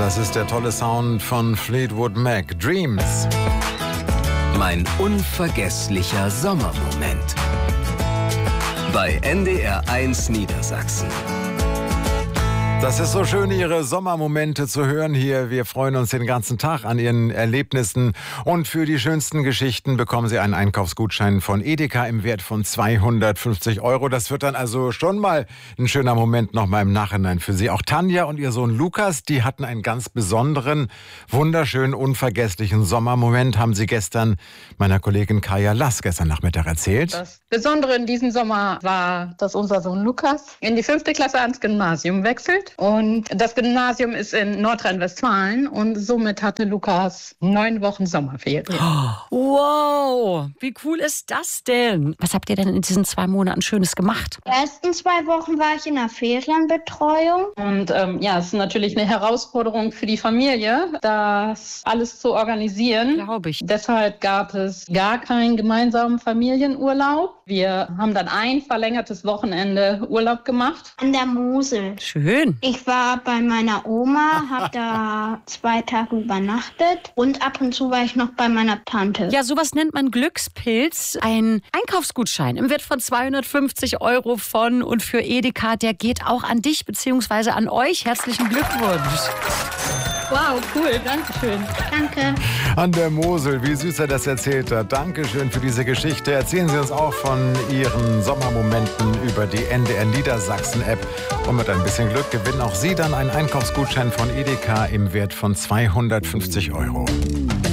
Das ist der tolle Sound von Fleetwood Mac. Dreams. Mein unvergesslicher Sommermoment. Bei NDR1 Niedersachsen. Das ist so schön, Ihre Sommermomente zu hören hier. Wir freuen uns den ganzen Tag an Ihren Erlebnissen. Und für die schönsten Geschichten bekommen Sie einen Einkaufsgutschein von Edeka im Wert von 250 €. Das wird dann also schon mal ein schöner Moment noch mal im Nachhinein für Sie. Auch Tanja und ihr Sohn Lukas, die hatten einen ganz besonderen, wunderschönen, unvergesslichen Sommermoment, haben Sie gestern meiner Kollegin Kaya Lass gestern Nachmittag erzählt. Das Besondere in diesem Sommer war, dass unser Sohn Lukas in die 5. Klasse ans Gymnasium wechselt. Und das Gymnasium ist in Nordrhein-Westfalen und somit hatte Lukas 9 Wochen Sommerferien. Wow, wie cool ist das denn? Was habt ihr denn in diesen 2 Monaten Schönes gemacht? Die ersten 2 Wochen war ich in der Ferienbetreuung. Und es ist natürlich eine Herausforderung für die Familie, das alles zu organisieren. Glaube ich. Deshalb gab es gar keinen gemeinsamen Familienurlaub. Wir haben dann ein verlängertes Wochenende Urlaub gemacht. An der Mosel. Schön. Ich war bei meiner Oma, habe da 2 Tage übernachtet und ab und zu war ich noch bei meiner Tante. Ja, sowas nennt man Glückspilz. Ein Einkaufsgutschein im Wert von 250 € von und für Edeka. Der geht auch an dich bzw. an euch. Herzlichen Glückwunsch. Wow, cool, danke schön. Danke. An der Mosel, wie süß er das erzählt hat. Dankeschön für diese Geschichte. Erzählen Sie uns auch von Ihren Sommermomenten über die NDR Niedersachsen-App. Und mit ein bisschen Glück gewinnen auch Sie dann einen Einkaufsgutschein von Edeka im Wert von 250 €.